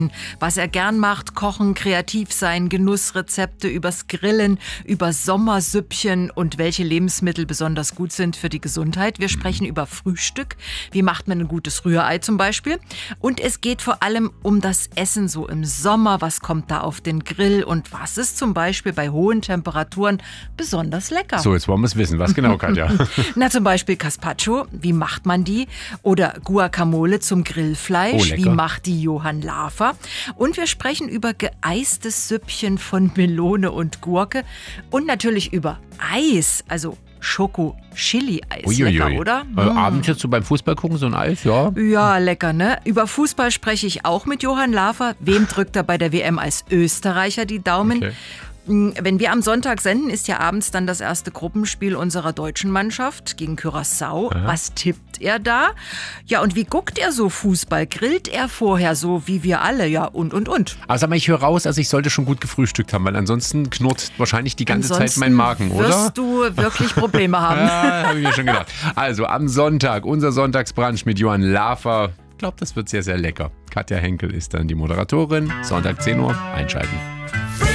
Was er gern macht, kochen, kreativ sein, Genussrezepte übers Grillen, über Sommersüppchen und welche Lebensmittel besonders gut sind für die Gesundheit. Wir sprechen über Frühstück. Wie macht man ein gutes Rührei zum Beispiel? Und es geht vor allem um das Essen so im Sommer. Was kommt da auf den Grill und was ist zum Beispiel bei hohen Temperaturen besonders lecker? So, jetzt wollen wir es wissen. Was genau, Katja? Na, zum Beispiel Carpaccio. Wie macht man die? Oder Guacamole zum Grillfleisch. Oh, lecker. Wie macht die Johann Lafer? Und wir sprechen über geeistes Süppchen von Melone und Gurke und natürlich über Eis, also Schoko-Chili-Eis. Lecker, oder? Abends jetzt so beim Fußball gucken, so ein Eis, ja? Ja, lecker, ne? Über Fußball spreche ich auch mit Johann Lafer. Wem drückt er bei der WM als Österreicher die Daumen? Okay. Wenn wir am Sonntag senden, ist ja abends dann das erste Gruppenspiel unserer deutschen Mannschaft gegen Curaçao. Aha. Was tippt er da? Ja, und wie guckt er so Fußball? Grillt er vorher so wie wir alle? Ja, und. Aber sag mal, ich höre raus, also ich sollte schon gut gefrühstückt haben, weil ansonsten knurrt wahrscheinlich die ganze Zeit mein Magen, oder? Wirst du wirklich Probleme haben. Ja, habe ich mir schon gedacht. Also am Sonntag, unser Sonntagsbrunch mit Johann Lafer. Ich glaube, das wird sehr, sehr lecker. Katja Henkel ist dann die Moderatorin. Sonntag 10 Uhr, einschalten.